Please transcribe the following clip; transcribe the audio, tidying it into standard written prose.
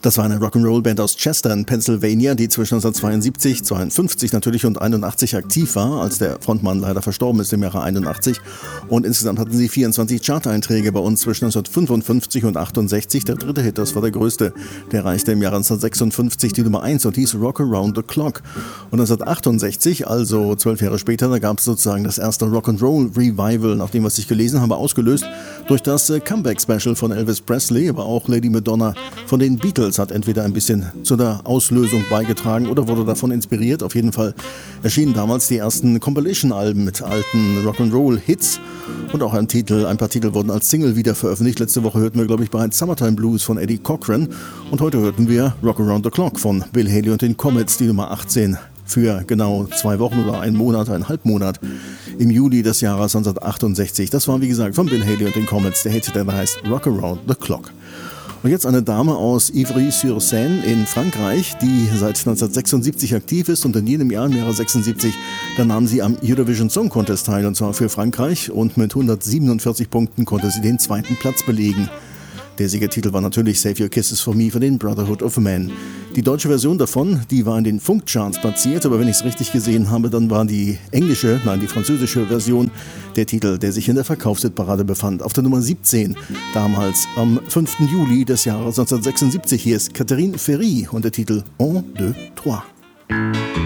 Das war eine Rock'n'Roll-Band aus Chester in Pennsylvania, die zwischen 1972, 52 natürlich und 81 aktiv war, als der Frontmann leider verstorben ist im Jahre 81. Und insgesamt hatten sie 24 Chart-Einträge bei uns zwischen 1955 und 68. Der dritte Hit, das war der größte, der erreichte im Jahre 1956 die Nummer 1 und hieß Rock Around the Clock. Und 1968, also 12 Jahre später, da gab es sozusagen das erste Rock'n'Roll-Revival, nach dem, was ich gelesen habe, ausgelöst durch das Comeback-Special von Elvis Presley, aber auch Lady Madonna von den Beatles hat entweder ein bisschen zu der Auslösung beigetragen oder wurde davon inspiriert. Auf jeden Fall erschienen damals die ersten Compilation-Alben mit alten Rock'n'Roll-Hits und auch ein paar Titel wurden als Single wieder veröffentlicht. Letzte Woche hörten wir, glaube ich, bereits Summertime Blues von Eddie Cochran und heute hörten wir Rock Around the Clock von Bill Haley und den Comets, die Nummer 18 für genau 2 Wochen oder einen halben Monat im Juli des Jahres 1968. Das war, wie gesagt, von Bill Haley und den Comets, der Hit, der heißt Rock Around the Clock. Und jetzt eine Dame aus Ivry-sur-Seine in Frankreich, die seit 1976 aktiv ist und in jenem Jahr, im Jahre 76, da nahm sie am Eurovision Song Contest teil, und zwar für Frankreich, und mit 147 Punkten konnte sie den 2. Platz belegen. Der Siegertitel war natürlich Save Your Kisses for Me von den Brotherhood of Man. Die deutsche Version davon, die war in den Funkcharts platziert, aber wenn ich es richtig gesehen habe, dann war die französische Version der Titel, der sich in der Verkaufshitparade befand, auf der Nummer 17, damals am 5. Juli des Jahres 1976. Hier ist Catherine Ferry und der Titel Un, deux, trois.